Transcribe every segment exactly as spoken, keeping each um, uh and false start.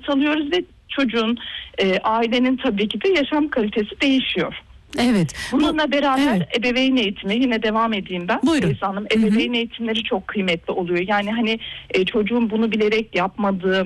ilaç alıyoruz ve çocuğun, e, ailenin tabii ki de yaşam kalitesi değişiyor. Evet. Bununla beraber evet. ebeveyn eğitimi, yine devam edeyim ben. Buyurun. Feyza Hanım, ebeveyn Hı-hı. eğitimleri çok kıymetli oluyor. Yani hani e, çocuğun bunu bilerek yapmadığı,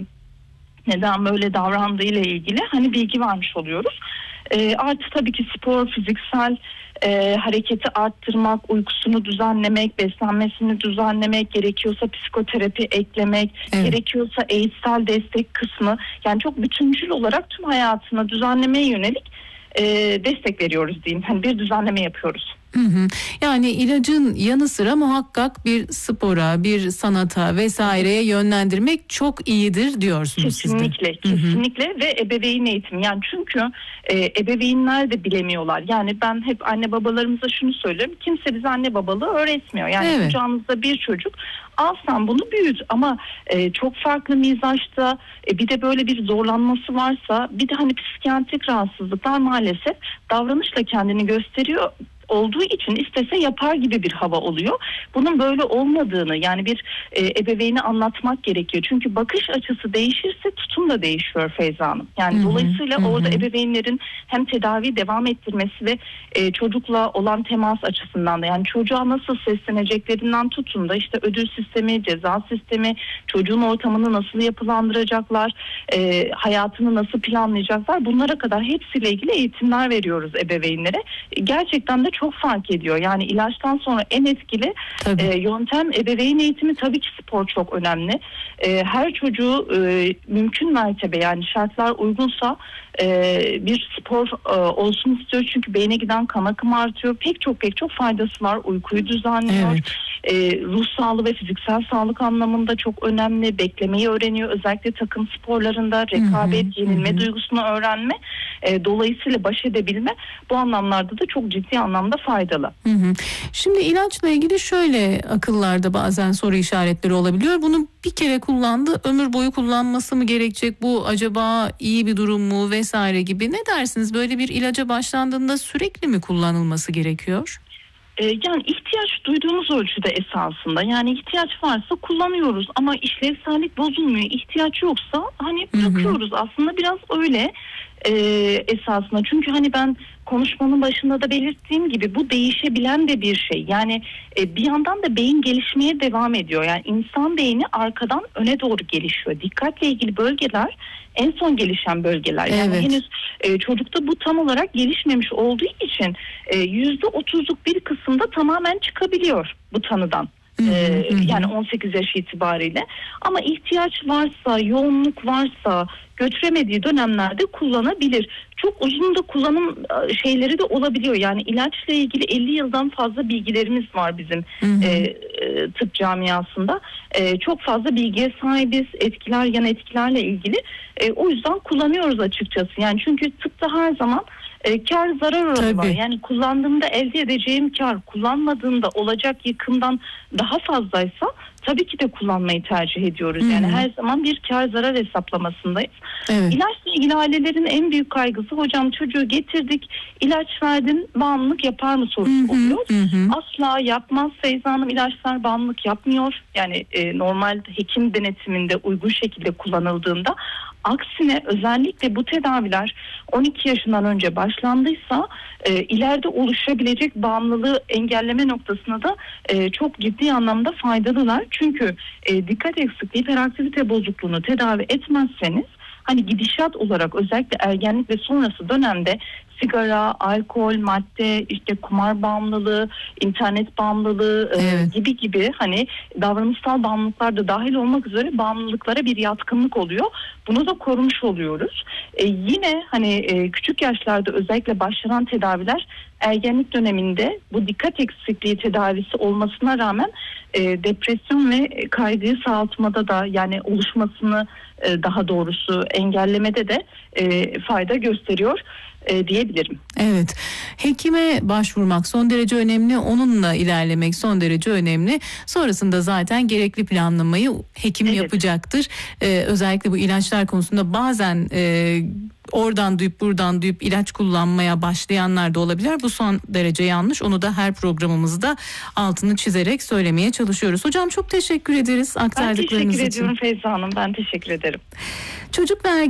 neden böyle davrandığı ile ilgili hani bilgi vermiş oluyoruz. E, artı tabii ki spor, fiziksel e, hareketi arttırmak, uykusunu düzenlemek, beslenmesini düzenlemek, gerekiyorsa psikoterapi eklemek, evet. gerekiyorsa eğitsel destek kısmı, yani çok bütüncül olarak tüm hayatını düzenlemeye yönelik e, destek veriyoruz diyeyim. Hani bir düzenleme yapıyoruz. Hı hı. Yani ilacın yanı sıra muhakkak bir spora, bir sanata vesaireye yönlendirmek çok iyidir diyorsunuz siz de. Kesinlikle, kesinlikle hı hı. ve ebeveyn eğitimi. Yani çünkü e, ebeveynler de bilemiyorlar. Yani ben hep anne babalarımıza şunu söylüyorum. Kimse bize anne babalığı öğretmiyor. Yani evet. kucağımızda bir çocuk, al sen bunu büyüt, ama e, çok farklı mizaçta, e, bir de böyle bir zorlanması varsa, bir de hani psikiyatrik rahatsızlıklar maalesef davranışla kendini gösteriyor olduğu için istese yapar gibi bir hava oluyor. Bunun böyle olmadığını, yani bir e, ebeveyni anlatmak gerekiyor. Çünkü bakış açısı değişirse tutum da değişiyor Feyza Hanım. Yani hı hı, dolayısıyla hı. orada ebeveynlerin hem tedavi devam ettirmesi ve e, çocukla olan temas açısından da, yani çocuğa nasıl sesleneceklerinden tutun da işte ödül sistemi, ceza sistemi, çocuğun ortamını nasıl yapılandıracaklar, e, hayatını nasıl planlayacaklar, bunlara kadar hepsiyle ilgili eğitimler veriyoruz ebeveynlere. E, gerçekten de çok fark ediyor. Yani ilaçtan sonra en etkili e, yöntem ebeveyn eğitimi. Tabii ki spor çok önemli. E, her çocuğu e, mümkün mertebe, yani şartlar uygunsa e, bir spor e, olsun istiyor. Çünkü beyne giden kan akımı artıyor. Pek çok pek çok faydası var. Uykuyu düzenliyor. Evet. E, ruh sağlığı ve fiziksel sağlık anlamında çok önemli. Beklemeyi öğreniyor. Özellikle takım sporlarında rekabet, hı hı, yenilme hı. duygusunu öğrenme. E, dolayısıyla baş edebilme, bu anlamlarda da çok ciddi anlamda faydalı. Hı hı. Şimdi ilaçla ilgili şöyle akıllarda bazen soru işaretleri olabiliyor. Bunu bir kere kullandı, ömür boyu kullanması mı gerekecek? Bu acaba iyi bir durum mu vesaire gibi. Ne dersiniz? Böyle bir ilaca başlandığında sürekli mi kullanılması gerekiyor? Yani ihtiyaç duyduğumuz ölçüde esasında, yani ihtiyaç varsa kullanıyoruz ama işlevsellik bozulmuyor. İhtiyaç yoksa hani bırakıyoruz. Hı hı. Aslında biraz öyle e, esasında. Çünkü hani ben konuşmanın başında da belirttiğim gibi bu değişebilen de bir şey. Yani e, bir yandan da beyin gelişmeye devam ediyor. Yani insan beyni arkadan öne doğru gelişiyor. Dikkatle ilgili bölgeler en son gelişen bölgeler. Yani evet. henüz e, çocukta bu tam olarak gelişmemiş olduğu için yüzde otuzluk bir kısımda tamamen çıkabiliyor bu tanıdan. Hı hı, ee, hı. Yani on sekiz yaş itibariyle. Ama ihtiyaç varsa, yoğunluk varsa, götüremediği dönemlerde kullanabilir. Çok uzun da kullanım şeyleri de olabiliyor. Yani ilaçla ilgili elli yıldan fazla bilgilerimiz var bizim hı hı. E, tıp camiasında. E, çok fazla bilgiye sahibiz. Etkiler, yan etkilerle ilgili. E, o yüzden kullanıyoruz açıkçası. Yani çünkü tıpta her zaman E, kar zarar oranı var. Yani kullandığımda elde edeceğim kar, kullanmadığımda olacak yıkımdan daha fazlaysa tabii ki de kullanmayı tercih ediyoruz. Hmm. Yani her zaman bir kar zarar hesaplamasındayız. Evet. İlaçla ilgili ailelerin en büyük kaygısı, hocam çocuğu getirdik, ilaç verdin, bağımlılık yapar mı sorusu hmm. oluyor. Hmm. Asla yapmaz Feyza Hanım, ilaçlar bağımlılık yapmıyor. Yani e, normal hekim denetiminde uygun şekilde kullanıldığında. Aksine özellikle bu tedaviler on iki yaşından önce başlandıysa e, ileride oluşabilecek bağımlılığı engelleme noktasına da e, çok ciddi anlamda faydalılar. Çünkü e, dikkat eksikliği, hiperaktivite bozukluğunu tedavi etmezseniz hani gidişat olarak özellikle ergenlik ve sonrası dönemde sigara, alkol, madde, işte kumar bağımlılığı, internet bağımlılığı evet. e, gibi gibi hani davranışsal bağımlılıklar da dahil olmak üzere bağımlılıklara bir yatkınlık oluyor. Bunu da korumuş oluyoruz. E, yine hani e, küçük yaşlarda özellikle başlanan tedaviler ergenlik döneminde bu dikkat eksikliği tedavisi olmasına rağmen e, depresyon ve kaygıyı sağaltmada da, yani oluşmasını e, daha doğrusu engellemede de e, fayda gösteriyor e, diyebilirim. Evet, hekime başvurmak son derece önemli, onunla ilerlemek son derece önemli. Sonrasında zaten gerekli planlamayı hekim evet. yapacaktır. Ee, özellikle bu ilaçlar konusunda bazen e, oradan duyup buradan duyup ilaç kullanmaya başlayanlar da olabilir. Bu son derece yanlış. Onu da her programımızda altını çizerek söylemeye çalışıyoruz. Hocam çok teşekkür ederiz aktardıklarınız için. Ben teşekkür ediyorum Feyza Hanım. Ben teşekkür ederim. Çocuk ve